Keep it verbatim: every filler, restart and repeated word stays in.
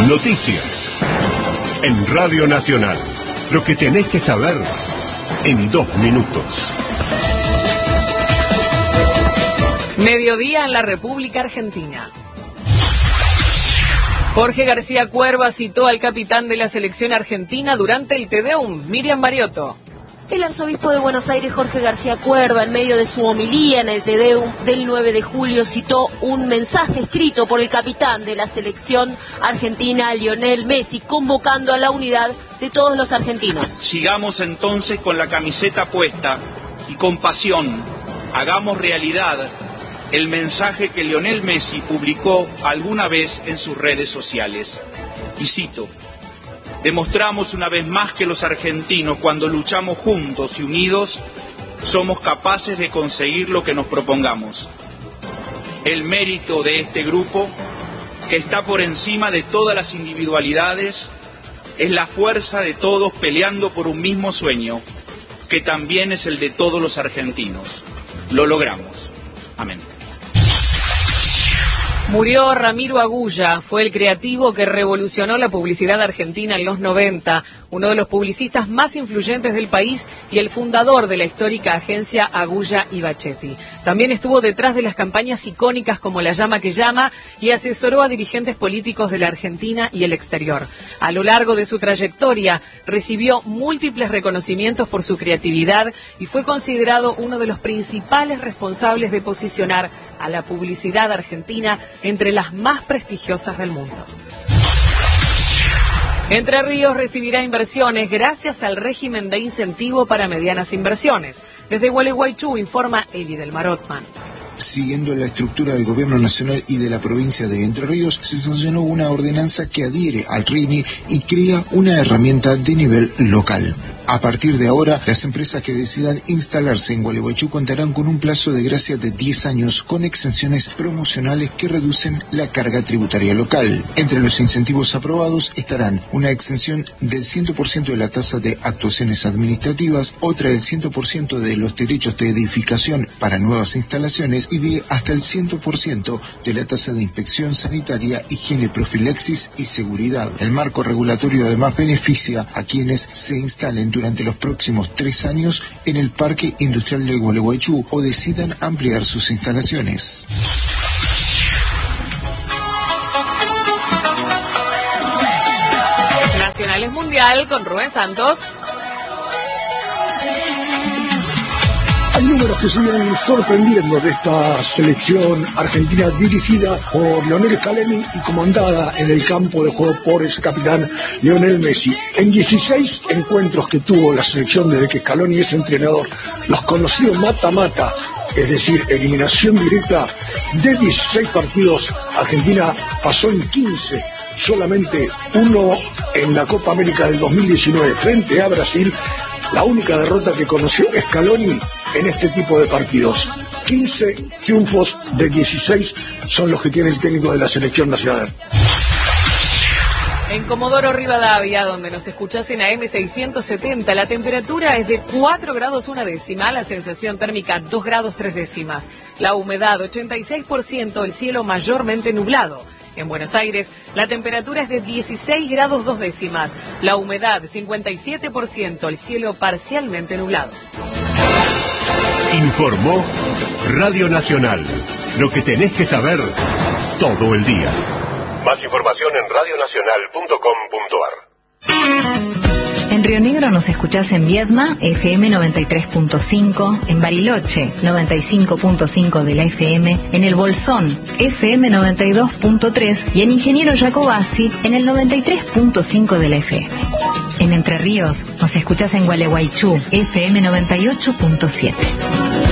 Noticias. En Radio Nacional. Lo que tenés que saber en dos minutos. Mediodía en la República Argentina. Jorge García Cuerva citó al capitán de la selección argentina durante el Te Deum. Miriam Mariotto. El arzobispo de Buenos Aires, Jorge García Cuerva, en medio de su homilía en el Te Deum del nueve de julio, citó un mensaje escrito por el capitán de la selección argentina, Lionel Messi, convocando a la unidad de todos los argentinos. Sigamos entonces con la camiseta puesta y con pasión hagamos realidad el mensaje que Lionel Messi publicó alguna vez en sus redes sociales. Y cito: demostramos una vez más que los argentinos, cuando luchamos juntos y unidos, somos capaces de conseguir lo que nos propongamos. El mérito de este grupo, que está por encima de todas las individualidades, es la fuerza de todos peleando por un mismo sueño, que también es el de todos los argentinos. Lo logramos. Amén. Murió Ramiro Agulla, fue el creativo que revolucionó la publicidad argentina en los noventa, uno de los publicistas más influyentes del país y el fundador de la histórica agencia Agulla y Bachetti. También estuvo detrás de las campañas icónicas como La Llama que Llama y asesoró a dirigentes políticos de la Argentina y el exterior. A lo largo de su trayectoria recibió múltiples reconocimientos por su creatividad y fue considerado uno de los principales responsables de posicionar a la publicidad argentina entre las más prestigiosas del mundo. Entre Ríos recibirá inversiones gracias al régimen de incentivo para medianas inversiones. Desde Gualeguaychú informa Eli del Marotman. Siguiendo la estructura del gobierno nacional y de la provincia de Entre Ríos, se sancionó una ordenanza que adhiere al R I N I y crea una herramienta de nivel local. A partir de ahora, las empresas que decidan instalarse en Gualeguaychú contarán con un plazo de gracia de diez años con exenciones promocionales que reducen la carga tributaria local. Entre los incentivos aprobados estarán una exención del cien por ciento de la tasa de actuaciones administrativas, otra del cien por ciento de los derechos de edificación para nuevas instalaciones y de hasta el cien por ciento de la tasa de inspección sanitaria, higiene, profilaxis y seguridad. El marco regulatorio además beneficia a quienes se instalen durante los próximos tres años en el Parque Industrial de Gualeguaychú o decidan ampliar sus instalaciones. Nacionales Mundial con Rubén Santos. Hay números que siguen sorprendiendo de esta selección argentina dirigida por Lionel Scaloni y comandada en el campo de juego por ese capitán Lionel Messi. En dieciséis encuentros que tuvo la selección desde que Scaloni es entrenador, los conocidos mata-mata, es decir, eliminación directa, de dieciséis partidos, Argentina pasó en quince, solamente uno en la Copa América del dos mil diecinueve frente a Brasil. La única derrota que conoció Scaloni en este tipo de partidos. quince triunfos de dieciséis son los que tiene el técnico de la selección nacional. En Comodoro Rivadavia, donde nos escuchás en A M seiscientos setenta, la temperatura es de cuatro grados una décima, la sensación térmica dos grados tres décimas, la humedad ochenta y seis por ciento, el cielo mayormente nublado. En Buenos Aires, la temperatura es de dieciséis grados dos décimas, la humedad cincuenta y siete por ciento, el cielo parcialmente nublado. Informó Radio Nacional. Lo que tenés que saber todo el día. Más información en radio nacional punto com punto ar. En Río Negro nos escuchás en Viedma, F M noventa y tres punto cinco, en Bariloche, noventa y cinco punto cinco de la F M, en El Bolsón, F M noventa y dos punto tres y en Ingeniero Jacobasi, en el noventa y tres punto cinco de la F M. En Entre Ríos nos escuchás en Gualeguaychú, F M noventa y ocho punto siete.